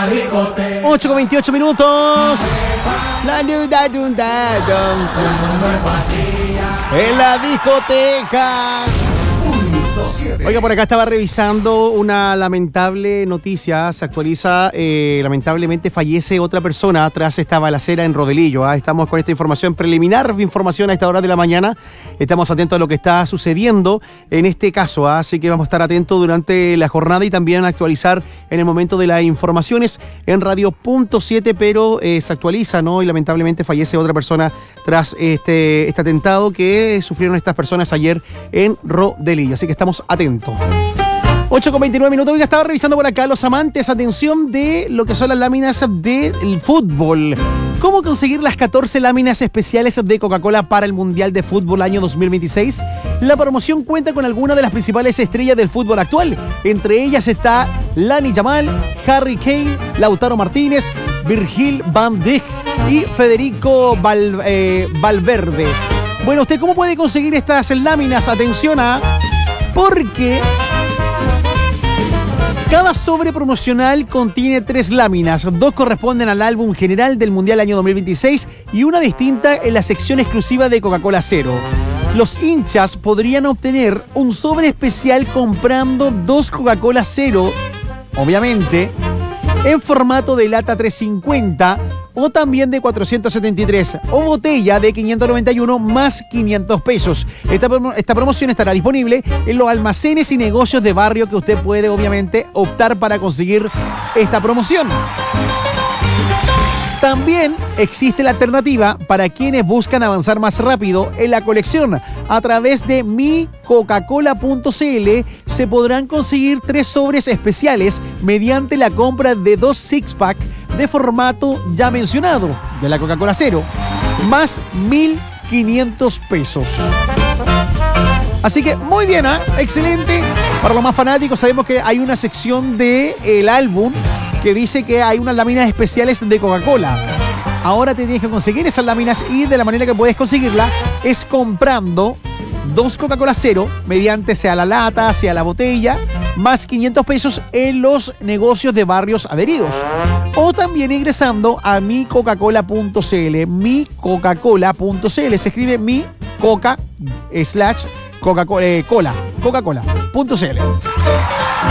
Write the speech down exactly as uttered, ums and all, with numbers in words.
ocho con veintiocho minutos. La duda, duda, dun. En la discoteca. Oiga, por acá estaba revisando una lamentable noticia. Se actualiza, eh, lamentablemente fallece otra persona tras esta balacera en Rodelillo. ¿eh? Estamos con esta información preliminar, información a esta hora de la mañana. Estamos atentos a lo que está sucediendo en este caso. ¿eh? Así que vamos a estar atentos durante la jornada y también a actualizar en el momento de las informaciones en Radio Punto siete, pero eh, se actualiza, ¿no? Y lamentablemente fallece otra persona tras este, este atentado que sufrieron estas personas ayer en Rodelillo. Así que estamos atentos. ocho con veintinueve minutos. Hoy estaba revisando por acá los amantes, atención, de lo que son las láminas del fútbol. ¿Cómo conseguir las catorce láminas especiales de Coca-Cola para el Mundial de Fútbol año dos mil veintiséis? La promoción cuenta con algunas de las principales estrellas del fútbol actual. Entre ellas está Lamine Yamal, Harry Kane, Lautaro Martínez, Virgil van Dijk y Federico Val, eh, Valverde. Bueno, ¿usted cómo puede conseguir estas láminas? Atención a... Porque cada sobre promocional contiene tres láminas. Dos corresponden al álbum general del Mundial año dos mil veintiséis y una distinta en la sección exclusiva de Coca-Cola Cero. Los hinchas podrían obtener un sobre especial comprando dos Coca-Cola Cero, obviamente, en formato de lata trescientos cincuenta o también de cuatrocientos setenta y tres, o botella de quinientos noventa y uno más quinientos pesos. Esta, esta promoción estará disponible en los almacenes y negocios de barrio que usted puede obviamente optar para conseguir esta promoción. También existe la alternativa para quienes buscan avanzar más rápido en la colección. A través de mi coca cola punto c l se podrán conseguir tres sobres especiales mediante la compra de dos six-pack de formato ya mencionado, de la Coca-Cola Cero, más mil quinientos pesos. Así que muy bien, ¿eh? Excelente. Para los más fanáticos, sabemos que hay una sección del álbum que dice que hay unas láminas especiales de Coca-Cola. Ahora te tienes que conseguir esas láminas y de la manera que puedes conseguirla es comprando dos Coca-Cola Cero mediante sea la lata, sea la botella, más quinientos pesos en los negocios de barrios adheridos. O también ingresando a mi coca cola punto c l. mi coca cola punto c l. Se escribe mi coca slash Coca-Cola, eh, cola, Coca-Cola punto c l.